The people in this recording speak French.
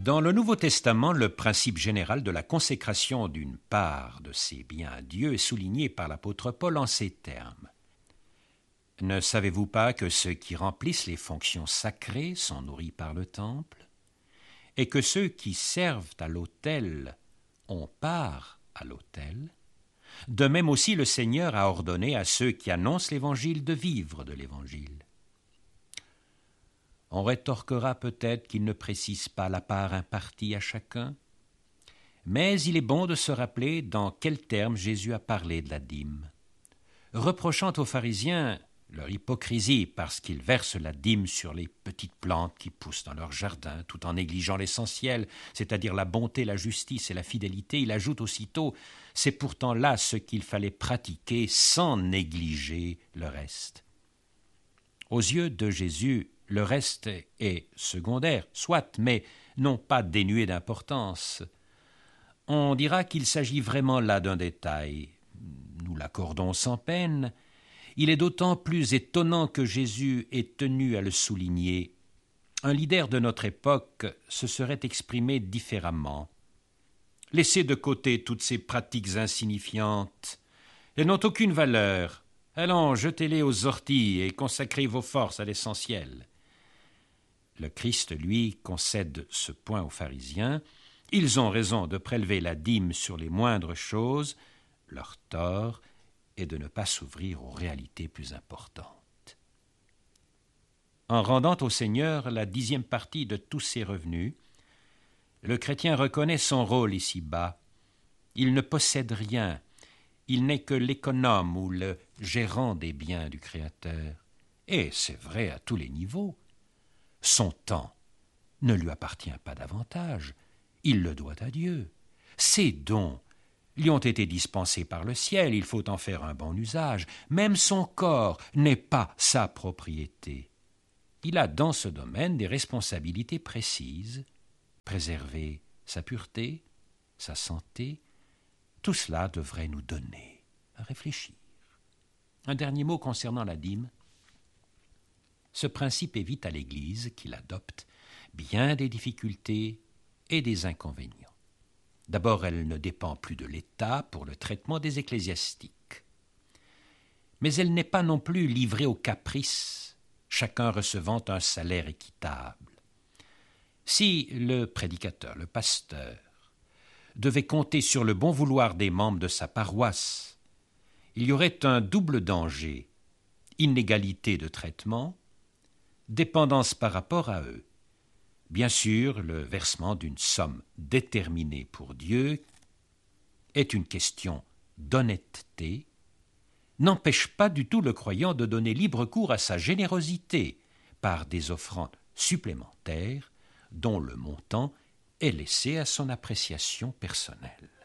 Dans le Nouveau Testament, le principe général de la consécration d'une part de ses biens à Dieu est souligné par l'apôtre Paul en ces termes. Ne savez-vous pas que ceux qui remplissent les fonctions sacrées sont nourris par le temple, et que ceux qui servent à l'autel ont part à l'autel? De même aussi le Seigneur a ordonné à ceux qui annoncent l'Évangile de vivre de l'Évangile. On rétorquera peut-être qu'il ne précise pas la part impartie à chacun, mais il est bon de se rappeler dans quels termes Jésus a parlé de la dîme. Reprochant aux pharisiens leur hypocrisie parce qu'ils versent la dîme sur les petites plantes qui poussent dans leur jardin, tout en négligeant l'essentiel, c'est-à-dire la bonté, la justice et la fidélité, il ajoute aussitôt « c'est pourtant là ce qu'il fallait pratiquer sans négliger le reste ». Aux yeux de Jésus, le reste est secondaire, soit, mais non pas dénué d'importance. On dira qu'il s'agit vraiment là d'un détail. Nous l'accordons sans peine. Il est d'autant plus étonnant que Jésus ait tenu à le souligner. Un leader de notre époque se serait exprimé différemment. Laissez de côté toutes ces pratiques insignifiantes. Elles n'ont aucune valeur. Allons, jetez-les aux orties et consacrez vos forces à l'essentiel. Le Christ, lui, concède ce point aux pharisiens. Ils ont raison de prélever la dîme sur les moindres choses. Leur tort est de ne pas s'ouvrir aux réalités plus importantes. En rendant au Seigneur la 10e partie de tous ses revenus, le chrétien reconnaît son rôle ici-bas. Il ne possède rien. Il n'est que l'économe ou le gérant des biens du Créateur. Et c'est vrai à tous les niveaux. Son temps ne lui appartient pas davantage. Il le doit à Dieu. Ses dons lui ont été dispensés par le ciel, il faut en faire un bon usage. Même son corps n'est pas sa propriété. Il a dans ce domaine des responsabilités précises. Préserver sa pureté, sa santé, tout cela devrait nous donner à réfléchir. Un dernier mot concernant la dîme. Ce principe évite à l'Église, qui l'adopte, bien des difficultés et des inconvénients. D'abord, elle ne dépend plus de l'État pour le traitement des ecclésiastiques. Mais elle n'est pas non plus livrée aux caprices, chacun recevant un salaire équitable. Si le prédicateur, le pasteur, devait compter sur le bon vouloir des membres de sa paroisse, il y aurait un double danger, inégalité de traitement, dépendance par rapport à eux. Bien sûr, le versement d'une somme déterminée pour Dieu est une question d'honnêteté, n'empêche pas du tout le croyant de donner libre cours à sa générosité par des offrandes supplémentaires dont le montant est laissé à son appréciation personnelle.